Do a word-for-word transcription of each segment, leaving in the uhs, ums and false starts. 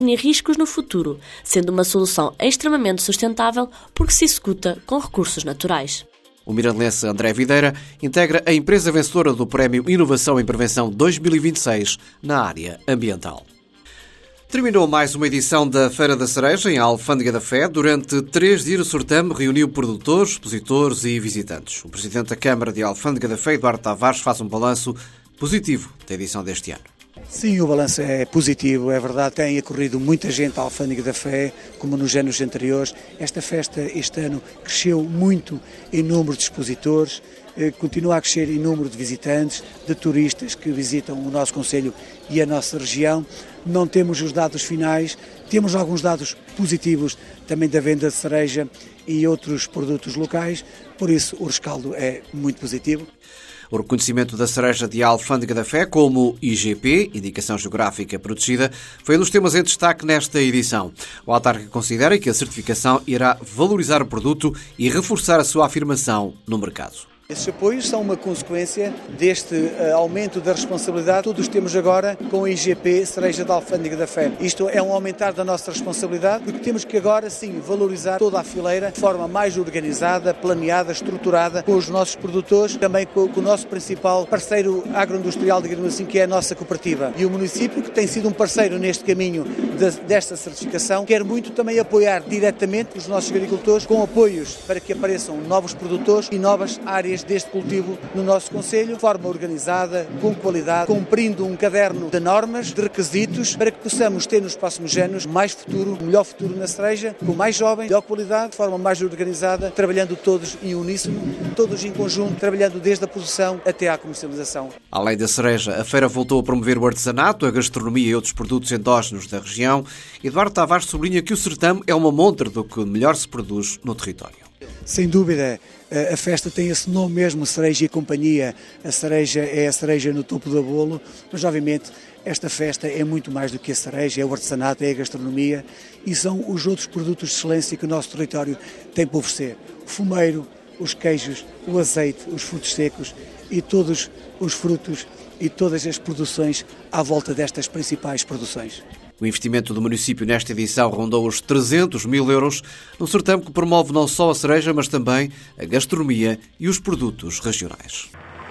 prevenir riscos no futuro, sendo uma solução extremamente sustentável porque se executa com recursos naturais. O mirandense André Videira integra a empresa vencedora do Prémio Inovação em Prevenção dois mil e vinte e seis na área ambiental. Terminou mais uma edição da Feira da Cereja em Alfândega da Fé. Durante três dias o certame reuniu produtores, expositores e visitantes. O presidente da Câmara de Alfândega da Fé, Eduardo Tavares, faz um balanço positivo da edição deste ano. Sim, o balanço é positivo, é verdade, tem ocorrido muita gente à Alfândega da Fé, como nos anos anteriores. Esta festa este ano cresceu muito em número de expositores, continua a crescer em número de visitantes, de turistas que visitam o nosso concelho e a nossa região. Não temos os dados finais, temos alguns dados positivos também da venda de cereja e outros produtos locais, por isso o rescaldo é muito positivo. O reconhecimento da cereja de Alfândega da Fé como I G P, Indicação Geográfica Protegida, foi um dos temas em destaque nesta edição. O autarca considera que a certificação irá valorizar o produto e reforçar a sua afirmação no mercado. Esses apoios são uma consequência deste uh, aumento da responsabilidade que todos temos agora com a I G P Cereja da Alfândega da Fé. Isto é um aumentar da nossa responsabilidade, porque temos que agora sim valorizar toda a fileira de forma mais organizada, planeada, estruturada, com os nossos produtores, também com, com o nosso principal parceiro agroindustrial, digamos assim, que é a nossa cooperativa. E o município, que tem sido um parceiro neste caminho de, desta certificação, quer muito também apoiar diretamente os nossos agricultores com apoios para que apareçam novos produtores e novas áreas deste cultivo no nosso concelho, de forma organizada, com qualidade, cumprindo um caderno de normas, de requisitos, para que possamos ter nos próximos anos mais futuro, melhor futuro na cereja, com mais jovens, melhor qualidade, de forma mais organizada, trabalhando todos em uníssono, todos em conjunto, trabalhando desde a produção até à comercialização. Além da cereja, a feira voltou a promover o artesanato, a gastronomia e outros produtos endógenos da região. Eduardo Tavares sublinha que o certame é uma montra do que melhor se produz no território. Sem dúvida, a festa tem esse nome mesmo, Cereja e Companhia. A cereja é a cereja no topo do bolo, mas obviamente esta festa é muito mais do que a cereja, é o artesanato, é a gastronomia e são os outros produtos de excelência que o nosso território tem para oferecer. O fumeiro, os queijos, o azeite, os frutos secos e todos os frutos e todas as produções à volta destas principais produções. O investimento do município nesta edição rondou os trezentos mil euros, num certame que promove não só a cereja, mas também a gastronomia e os produtos regionais.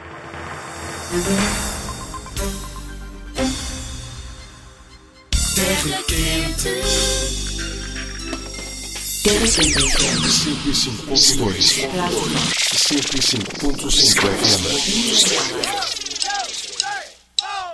cento e cinco ponto dois, cento e cinco ponto cinco F M.